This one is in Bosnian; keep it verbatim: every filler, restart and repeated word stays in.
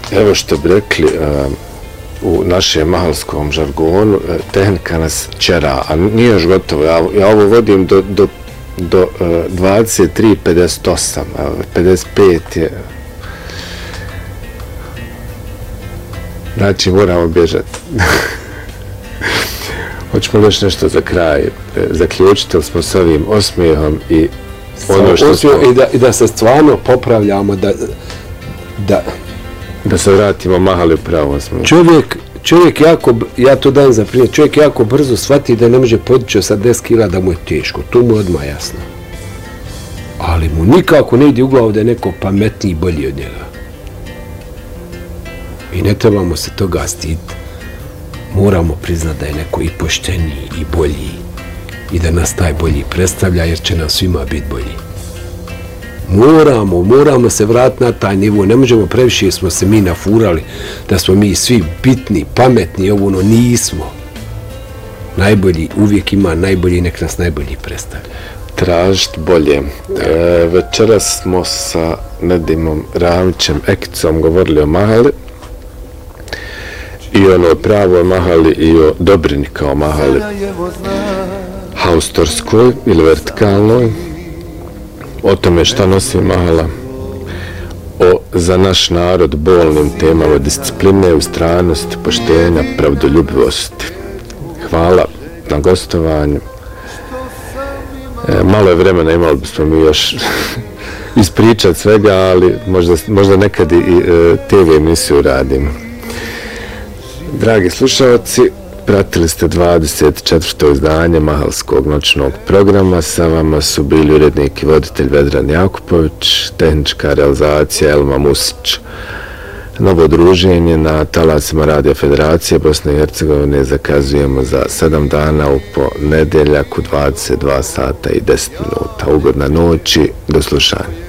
Evo što bi rekli uh, u našem mahalskom žargonu, uh, tehnika nas čera, a nije još gotovo. Ja, ja ovo vodim do, do, do uh, dvadeset tri pedeset osam, uh, pedeset pet je... Znači, moramo bježati. Hoćemo još nešto za kraj. Zaključili smo s ovim osmijehom i ono što smo... I da, i da se stvarno popravljamo, da... Da, da se vratimo mahali u pravom smislu. Čovjek, čovjek jako, ja to dajem za primjer, čovjek jako brzo shvati da ne može podići osamdeset kila da mu je teško. To mu je odmah jasno. Ali mu nikako ne ide u glavu da je neko pametniji i bolji od njega. I ne trebamo se toga stiditi. Moramo priznati da je neko i pošteniji i bolji i da nas taj bolji predstavlja, jer će nam svima biti bolji. Moramo, moramo se vratiti na taj nivo. Ne možemo previše, smo se mi nafurali da smo mi svi bitni, pametni, ovo ono nismo. Najbolji uvijek ima najbolji, nek nas najbolji predstavlja. Tražiti bolje. E, večeras smo sa Nedimom Ramićem Ekicom govorili o mahali. I ono pravoj mahali i o dobrini kao mahali. Haustorskoj ili vertikalnoj. O tome šta nosi mahala. O za naš narod bolnim temama discipline, ustrajnosti, poštenja, pravdoljubivosti. Hvala na gostovanju. E, malo je vremena, imali bismo mi još ispričati svega, ali možda, možda nekad i e, te ve emisiju radimo. Dragi slušalci, pratili ste dvadeset četvrto izdanje mahalskog noćnog programa. Sa vama su bili urednik i voditelj Vedran Jakupović, tehnička realizacija Elma Musić. Novo druženje na talasima Radio Federacije Bosne i Hercegovine zakazujemo za sedam dana u ponedjeljak u dvadeset dva sata i deset minuta. Ugodna noć i do slušanja.